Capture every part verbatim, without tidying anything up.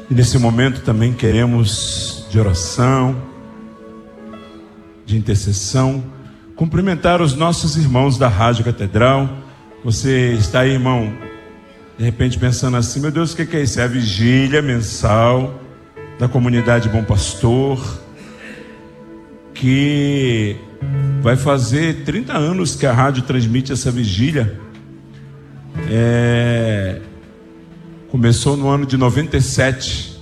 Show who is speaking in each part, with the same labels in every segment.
Speaker 1: E nesse momento também queremos, de oração, de intercessão, cumprimentar os nossos irmãos da Rádio Catedral. Você está aí, irmão, de repente pensando assim: meu Deus, o que é isso? É a vigília mensal da comunidade Bom Pastor, que vai fazer trinta anos que a rádio transmite essa vigília. É... Começou no ano de noventa e sete.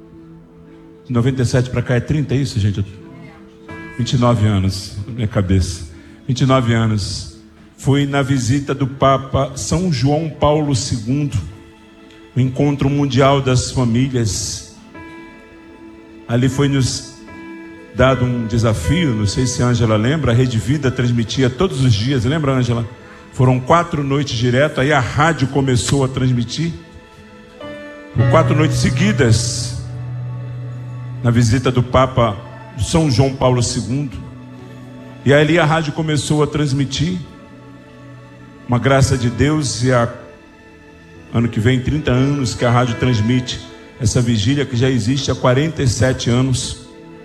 Speaker 1: De noventa e sete para cá é trinta, é isso, gente? vinte e nove anos na minha cabeça. vinte e nove anos. Foi na visita do Papa São João Paulo segundo, o encontro mundial das famílias. Ali foi nos dado um desafio, não sei se a Ângela lembra, a Rede Vida transmitia todos os dias, lembra, Ângela? Foram quatro noites direto, aí a rádio começou a transmitir por quatro noites seguidas, na visita do Papa São João Paulo segundo. E ali a rádio começou a transmitir, uma graça de Deus, e a ano que vem, trinta anos que a rádio transmite essa vigília que já existe há quarenta e sete anos.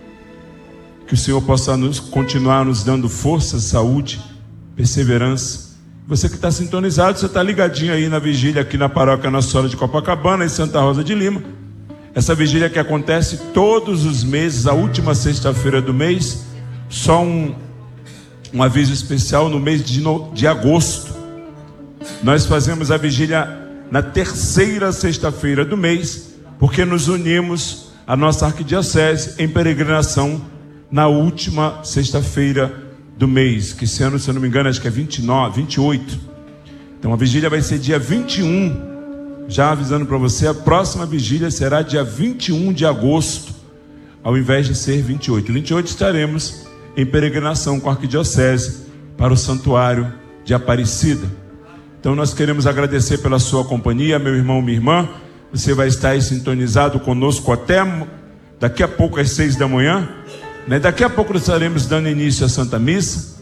Speaker 1: Que o Senhor possa nos, continuar nos dando força, saúde, perseverança. Você que está sintonizado, você está ligadinho aí na vigília aqui na paróquia Nossa Senhora de Copacabana, em Santa Rosa de Lima. Essa vigília que acontece todos os meses, a última sexta-feira do mês. Só um, um aviso especial: no mês de, no, de agosto nós fazemos a vigília na terceira sexta-feira do mês, porque nos unimos à nossa arquidiocese em peregrinação na última sexta-feira do mês, que esse ano, se eu não me engano, acho que é vinte e nove, vinte e oito. Então a vigília vai ser dia vinte e um. Já avisando para você, a próxima vigília será dia vinte e um de agosto, ao invés de ser vinte e oito. vinte e oito estaremos em peregrinação com a arquidiocese para o santuário de Aparecida. Então nós queremos agradecer pela sua companhia, meu irmão, minha irmã. Você vai estar aí sintonizado conosco até daqui a pouco às seis da manhã. Né? Daqui a pouco nós estaremos dando início à Santa Missa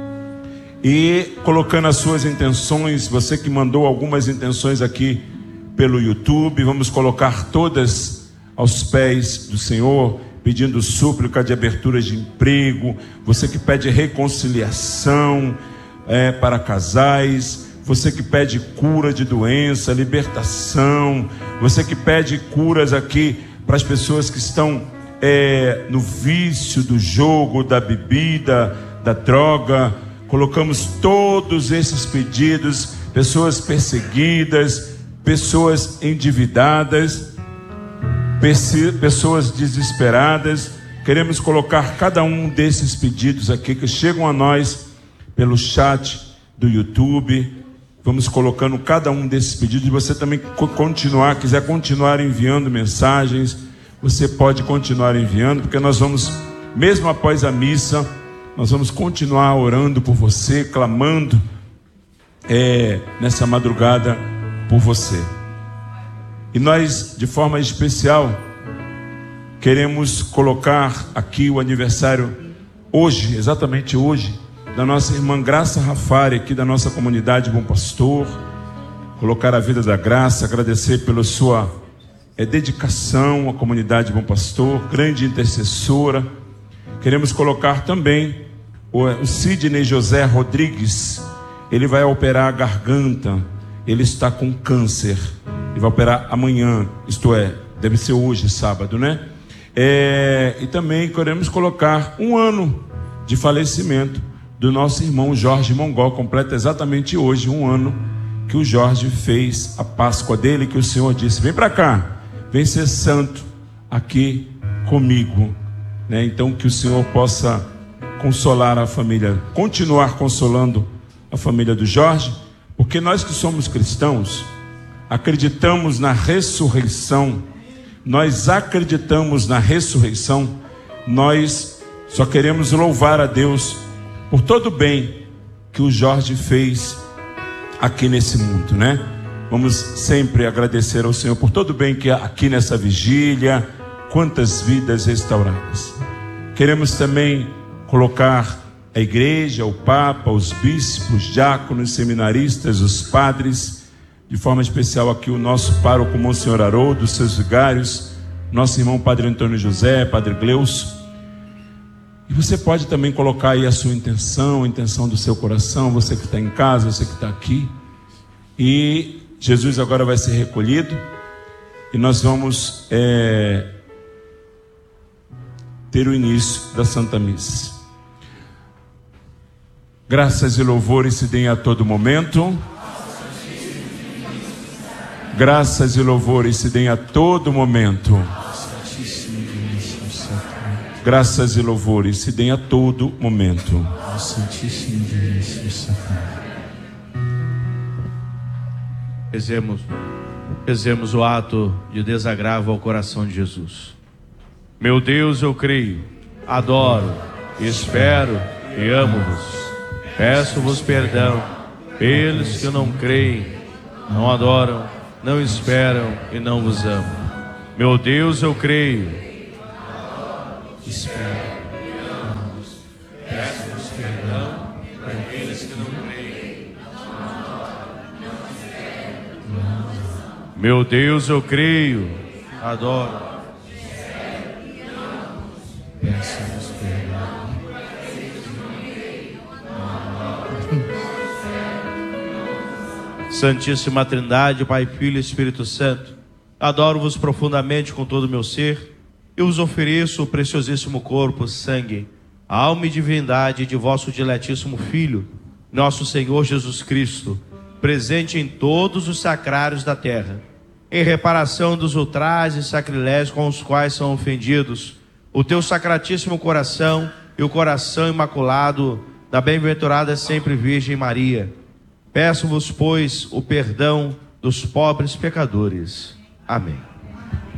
Speaker 1: e colocando as suas intenções. Você que mandou algumas intenções aqui pelo YouTube, vamos colocar todas aos pés do Senhor, pedindo súplica de abertura de emprego. Você que pede reconciliação é, para casais, você que pede cura de doença, libertação, você que pede curas aqui para as pessoas que estão É, no vício do jogo, da bebida, da droga. Colocamos todos esses pedidos, pessoas perseguidas, pessoas endividadas, pessoas desesperadas. Queremos colocar cada um desses pedidos aqui que chegam a nós pelo chat do YouTube. Vamos colocando cada um desses pedidos. Você também continuar, quiser continuar enviando mensagens, você pode continuar enviando, porque nós vamos, mesmo após a missa, nós vamos continuar orando por você, clamando é, nessa madrugada por você. E nós, de forma especial, queremos colocar aqui o aniversário hoje, exatamente hoje, da nossa irmã Graça Rafari, aqui da nossa comunidade Bom Pastor. Colocar a vida da Graça, agradecer pela sua É dedicação à comunidade Bom Pastor, grande intercessora. Queremos colocar também o, o Sidney José Rodrigues. Ele vai operar a garganta. Ele está com câncer. Ele vai operar amanhã, isto é, deve ser hoje, sábado, né? É, e também queremos colocar um ano de falecimento do nosso irmão Jorge Mongol. Completa exatamente hoje um ano que o Jorge fez a Páscoa dele, que o Senhor disse: vem para cá, vem ser santo aqui comigo, né? Então que o Senhor possa consolar a família, continuar consolando a família do Jorge, porque nós que somos cristãos acreditamos na ressurreição. Nós acreditamos na ressurreição. Nós só queremos louvar a Deus por todo o bem que o Jorge fez aqui nesse mundo, né? Vamos sempre agradecer ao Senhor por todo o bem que aqui nessa vigília, quantas vidas restauradas. Queremos também colocar a igreja, o Papa, os bispos, diáconos, seminaristas, os padres, de forma especial aqui o nosso pároco Monsenhor Haroldo, seus vigários, nosso irmão Padre Antônio José, Padre Gleuso. E você pode também colocar aí a sua intenção, a intenção do seu coração, você que está em casa, você que está aqui. E Jesus agora vai ser recolhido e nós vamos é, ter o início da Santa Missa. Graças e louvores se deem a todo momento. Graças e louvores se deem a todo momento. Graças e louvores se deem a todo momento.
Speaker 2: Rezemos, rezemos o ato de desagravo ao coração de Jesus. Meu Deus, eu creio, adoro, espero e amo-vos. Peço-vos perdão pelos que não creem, não adoram, não esperam e não vos amam. Meu Deus, eu creio, espero e amo-vos. Peço-vos perdão por aqueles que não creem, não adoram, não esperam e não vos amam. Meu Deus, eu creio, adoro, espero e amo-vos. Peço-vos perdão por aqueles que não creem, não adoram, não esperam. Santíssima Trindade, Pai, Filho e Espírito Santo, adoro-vos profundamente com todo o meu ser. Eu vos ofereço o preciosíssimo corpo, sangue, alma e divindade de vosso diletíssimo Filho, nosso Senhor Jesus Cristo, presente em todos os sacrários da terra, em reparação dos ultrajes e sacrilégios com os quais são ofendidos o teu sacratíssimo coração e o coração imaculado da bem-aventurada sempre Virgem Maria. Peço-vos, pois, o perdão dos pobres pecadores. Amém.